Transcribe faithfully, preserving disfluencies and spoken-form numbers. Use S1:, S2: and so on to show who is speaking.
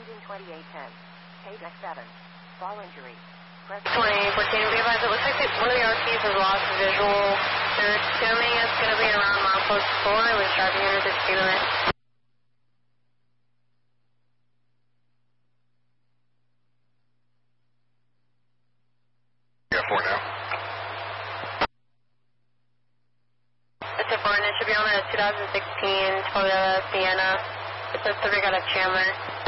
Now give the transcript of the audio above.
S1: engine twenty-eight ten. K deck seven. Ball injury. Press
S2: twenty fourteen, be advised, it looks like that one of the R Ps has lost visual. They're assuming it's going to be around milepost four. It was driving under the speed limit.
S3: Yeah, four now.
S2: It's a four, and it should be on a two thousand sixteen Toyota Sienna. It's a three got a Chandler.